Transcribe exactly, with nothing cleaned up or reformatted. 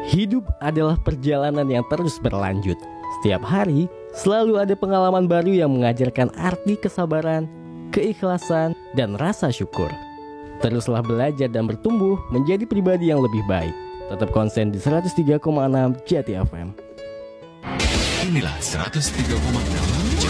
Hidup adalah perjalanan yang terus berlanjut. Setiap hari selalu ada pengalaman baru yang mengajarkan arti kesabaran, keikhlasan, dan rasa syukur. Teruslah belajar dan bertumbuh menjadi pribadi yang lebih baik. Tetap konsen di seratus tiga koma enam Jati F M. Inilah seratus tiga koma enam Jati